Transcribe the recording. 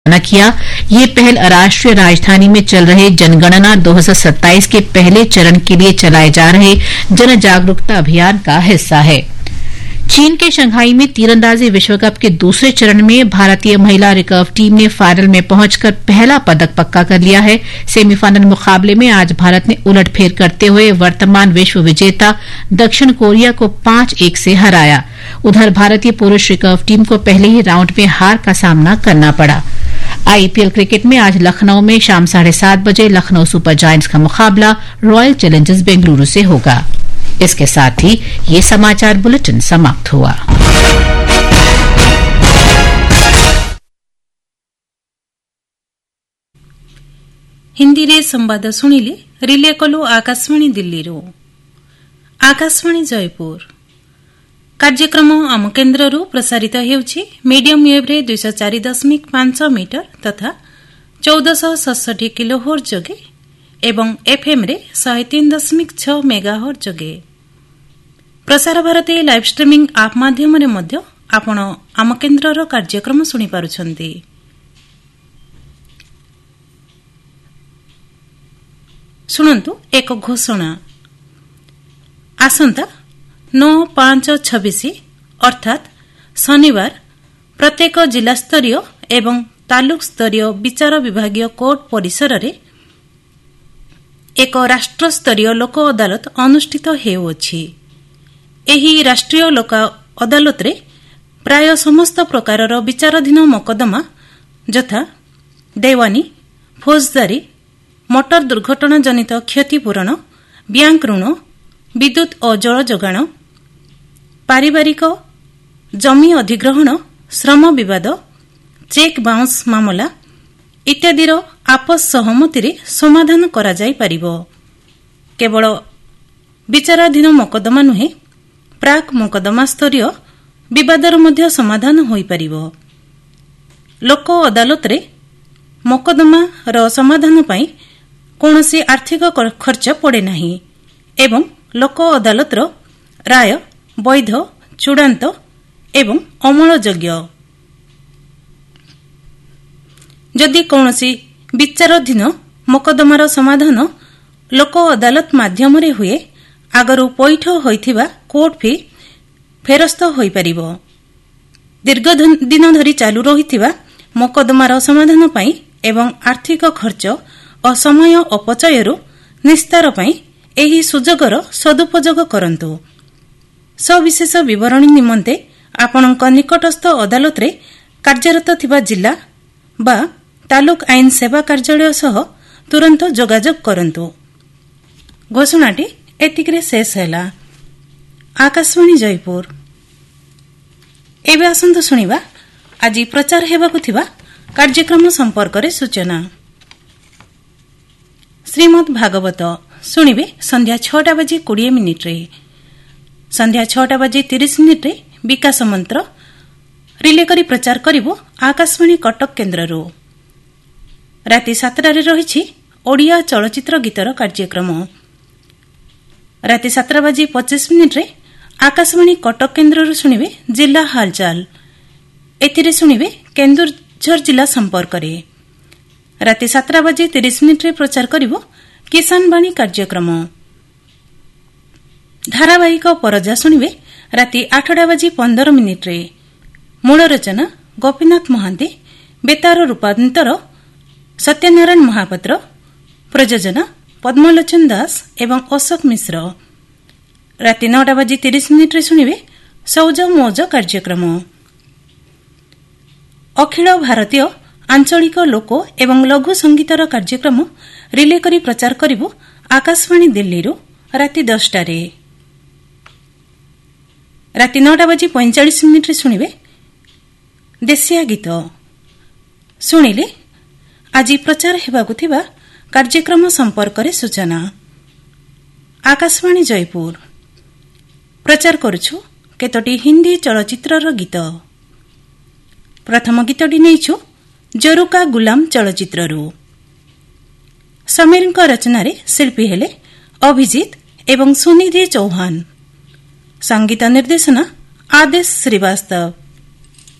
किया। ये पहल राष्ट्रीय राजधानी में चल रहे जनगणना 2027 के पहले चरण के लिए चलाए जा रहे जन जागरूकता अभियान का हिस्सा है। चीन के शंघाई में तीरंदाजी विश्वकप के दूसरे चरण में भारतीय महिला रिकर्व टीम ने फाइनल में पहुंचकर पहला पदक पक्का कर लिया है। सेमीफाइनल मुकाबले में आज भारत ने उलटफेर करते हुए वर्तमान विश्व विजेता दक्षिण कोरिया को 5-1 से हराया। उधर भारतीय पुरूष रिकर्व टीम को पहले ही राउंड में हार का सामना करना पड़ा। आईपीएल क्रिकेट में आज लखनऊ में शाम 7:30 बजे लखनऊ सुपर जायंट्स का मुकाबला रॉयल चैलेंजर्स बेंगलुरू से होगा। इसके साथ ही ये समाचार बुलेटिन समाप्त हुआ। हिंदी रे संवाद सुनिले रिले कलु आकाशवाणी दिल्ली रो। आकाशवाणी जयपुर कार्यक्रम आम केन्द्ररू प्रसारित हेउछि मीडियम वेव रे 204.5 मीटर तथा 1466 किलोहर्ट्ज जगे एवं एफएम रे 103.6 मेगाहर्ट्ज जगे। प्रसार भारती लाइव स्ट्रीमिंग आप माध्यम रे मध्य आपण आम केन्द्रर कार्यक्रम सुनि पारुछन्ति। सुनंतु एक घोषणा। आसंता 9/5/26 अर्थात शनिवार प्रत्येक जिला स्तरीय एवं तालुक स्तरीय विचार विभागीय कोर्ट परिसर रे एक राष्ट्र स्तरीय लोक अदालत अनुष्ठित हेउछि। एही राष्ट्रीय लोक अदालत रे प्राय समस्त प्रकारर विचाराधीन मोकदमा यथा देवानी, फौजदारी, मोटर दुर्घटना जनित क्षतिपूरण, बैंक ऋण, विद्युत और जल जोगाण, पारिवारिक जमी अधिग्रहण, श्रम विवाद, चेक बाउंस मामला इत्यादिर आपस सहमति समाधान करा जाई परिबो। केवल विचाराधीन मोकदमा नुहे प्राक मोकदमा स्तरीय विवादर मध्य समाधान होई परिबो। लोक अदालत रे मोकदमा रो समाधान पई कोनोसी आर्थिक खर्च पड़े नाही एवं लोक अदालत रो राय वैध, चूड़ांत एवं अमलयोग्य। जदि कौनसी विचाराधीन मोकदमार समाधान लोक अदालत माध्यम रे हुए आगरू पैठ होइथिबा कोर्ट फी फेरस्त होई परिबो। दीर्घ दिन धरी चालू रहिथिबा मोकदमार समाधान पई एवं आर्थिक खर्च और समय अपचयरू निस्तार पई एही सुजोगर सदुपयोग करंतु। सविशेष विवरणी निमंते आपणक निकटस्थ अदालत रे कार्यरत थिबा जिला बा तालुक आईन सेवा कार्यालय सह तुरंत जोगाजोग करंतु। घोषणाटी एतिकरे शेष हैला। आकाशवाणी जयपुर। एबे आसंतु सुनिबा आज प्रचार हेबाकु थिबा कार्यक्रम संपर्क रे सूचना। श्रीमद् भागवत सुनिबे संध्या 6:20 रे। संध्या 6:30 रे विकास मंत्र रिले करी प्रचार करिवो आकाशवाणी कटक केन्द्ररू। राति 7 रे रहिछि ओडिया चलचित्र गीतर कार्यक्रम। राति 7:25 रे आकाशवाणी कटक केन्द्ररू सुनिबे जिला हालचाल। एतिरे सुनिबे केन्दुझर जिला संपर्क रे। राति 7:30 रे प्रचार करिवो किसान बाणी कार्यक्रम। धारावाहिक परजा सुनिबे राति 8:15 रे। मूल रचना गोपीनाथ महांती, बेतार रूपांतर सत्यनारायण महापात्र, प्रयोजना पद्मलोचन दास एवं अशोक मिश्र। राति 9:30 रे सुनिबे सौज मौज कार्यक्रम। अखिल भारतीय आंचलिक लोक एवं लघु संगीतर कार्यक्रम रिले करी प्रचार करिवो आकाशवाणी दिल्ली राति 10 रे। राति 9:45 रे सुनिबे देशिया गीत। सुनिले आज प्रचार हेबाकु थिबा कार्यक्रम संपर्क रे सूचना। आकाशवाणी जयपुर। प्रचार करूछु केतोटी हिंदी चलचित्रर गीत। प्रथम गीतटी नेइछु जरुका गुलाम चलचित्ररू। समीरଙ୍କ रचनारे शिल्पी हेले अभिजीत एवं सुनिधि चौहान। संगीत निर्देशना आदेश श्रीवास्तव।